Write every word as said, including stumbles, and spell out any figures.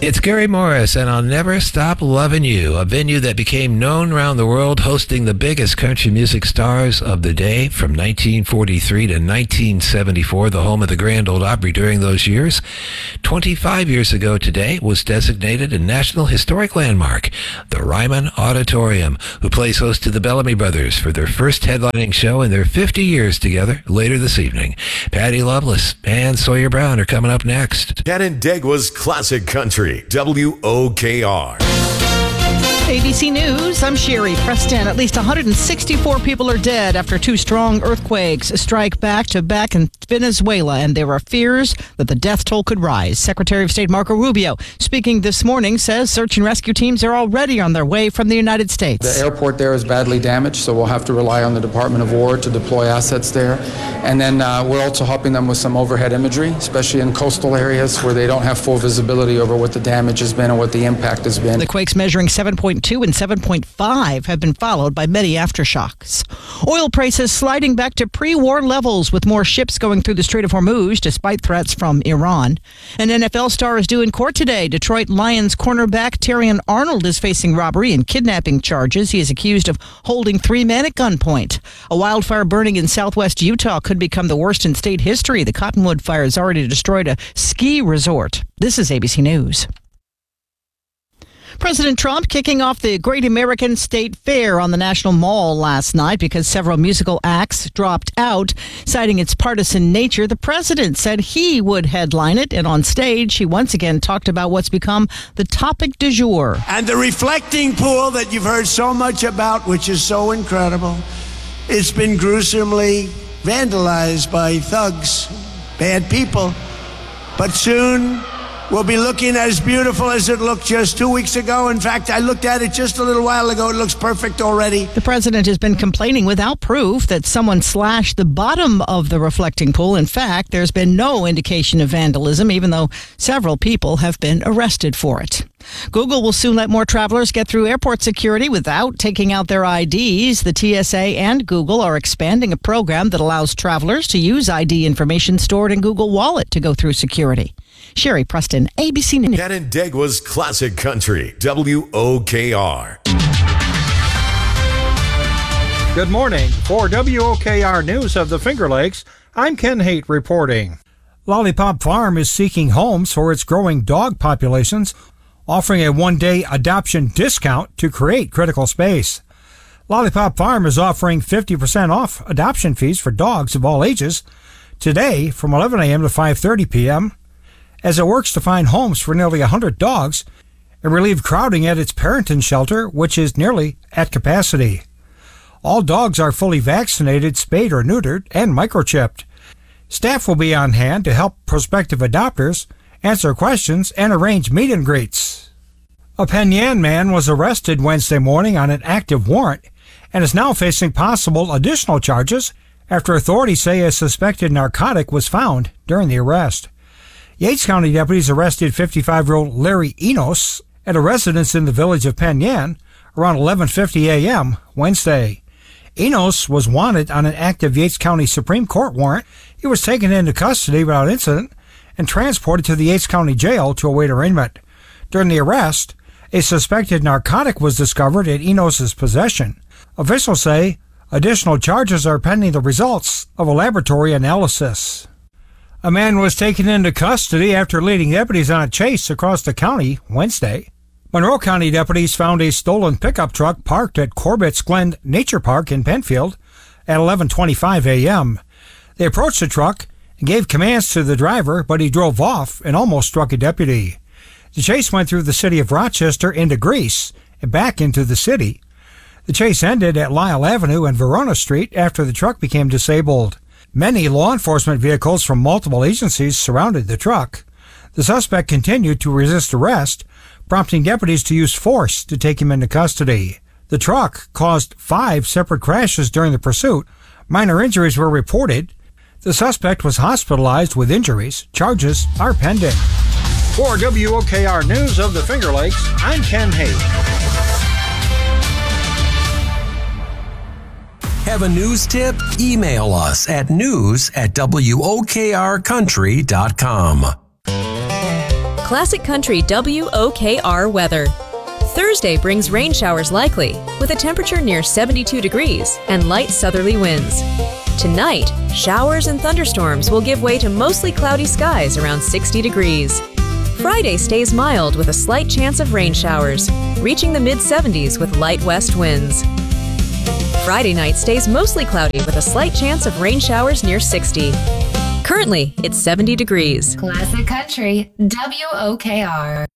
It's Gary Morris, and I'll Never Stop Loving You, a venue that became known around the world, hosting the biggest country music stars of the day from nineteen forty-three to nineteen seventy-four, the home of the Grand Ole Opry during those years. twenty-five years ago today was designated a National Historic Landmark, the Ryman Auditorium, who plays host to the Bellamy Brothers for their first headlining show in their fifty years together later this evening. Patty Loveless and Sawyer Brown are coming up next. Canandaigua's Classic Country, W O K R. A B C News, I'm Sherry Preston. At least one hundred sixty-four people are dead after two strong earthquakes strike back to back in Venezuela, and there are fears that the death toll could rise. Secretary of State Marco Rubio, speaking this morning, says search and rescue teams are already on their way from the United States. The airport there is badly damaged, so we'll have to rely on the Department of War to deploy assets there. And then uh, we're also helping them with some overhead imagery, especially in coastal areas where they don't have full visibility over what the damage has been and what the impact has been. The quakes measuring seven point two and seven point five have been followed by many aftershocks. Oil prices sliding back to pre-war levels with more ships going through the Strait of Hormuz despite threats from Iran. An N F L star is due in court today. Detroit Lions cornerback Terrion Arnold is facing robbery and kidnapping charges. He is accused of holding three men at gunpoint. A wildfire burning in southwest Utah could become the worst in state history. The Cottonwood fire has already destroyed a ski resort. This is A B C News. President Trump kicking off the Great American State Fair on the National Mall last night because several musical acts dropped out, citing its partisan nature. The president said he would headline it, and on stage, he once again talked about what's become the topic du jour. And the reflecting pool that you've heard so much about, which is so incredible, it's been gruesomely vandalized by thugs, bad people, but soon will be looking as beautiful as it looked just two weeks ago. In fact, I looked at it just a little while ago. It looks perfect already. The president has been complaining without proof that someone slashed the bottom of the reflecting pool. In fact, there's been no indication of vandalism, even though several people have been arrested for it. Google will soon let more travelers get through airport security without taking out their I Ds. The T S A and Google are expanding a program that allows travelers to use I D information stored in Google Wallet to go through security. Sherry Preston, A B C News. Canandaigua's Classic Country, W O K R. Good morning. For W O K R News of the Finger Lakes, I'm Ken Haight reporting. Lollipop Farm is seeking homes for its growing dog populations, offering a one-day adoption discount to create critical space. Lollipop Farm is offering fifty percent off adoption fees for dogs of all ages today from eleven a.m. to five thirty p.m. as it works to find homes for nearly one hundred dogs and relieve crowding at its Parenton shelter, which is nearly at capacity. All dogs are fully vaccinated, spayed or neutered, and microchipped. Staff will be on hand to help prospective adopters answer questions and arrange meet and greets. A Penn Yan man was arrested Wednesday morning on an active warrant and is now facing possible additional charges after authorities say a suspected narcotic was found during the arrest. Yates County deputies arrested fifty-five-year-old Larry Enos at a residence in the village of Penn Yan around eleven fifty a.m. Wednesday. Enos was wanted on an active Yates County Supreme Court warrant. He was taken into custody without incident and transported to the Yates County Jail to await arraignment. During the arrest, a suspected narcotic was discovered in Enos's possession. Officials say additional charges are pending the results of a laboratory analysis. A man was taken into custody after leading deputies on a chase across the county Wednesday. Monroe County deputies found a stolen pickup truck parked at Corbett's Glen Nature Park in Penfield at eleven twenty-five a.m. They approached the truck and gave commands to the driver, but he drove off and almost struck a deputy. The chase went through the city of Rochester into Greece and back into the city. The chase ended at Lyle Avenue and Verona Street after the truck became disabled. Many law enforcement vehicles from multiple agencies surrounded the truck. The suspect continued to resist arrest, prompting deputies to use force to take him into custody. The truck caused five separate crashes during the pursuit. Minor injuries were reported. The suspect was hospitalized with injuries. Charges are pending. For W O K R News of the Finger Lakes, I'm Ken Haight. Have a news tip? Email us at news at W O K R country dot com. Classic Country W O K R weather. Thursday brings rain showers likely, with a temperature near seventy-two degrees and light southerly winds. Tonight, showers and thunderstorms will give way to mostly cloudy skies around sixty degrees. Friday stays mild with a slight chance of rain showers, reaching the mid seventies with light west winds. Friday night stays mostly cloudy with a slight chance of rain showers near sixty. Currently, it's seventy degrees. Classic Country W O K R.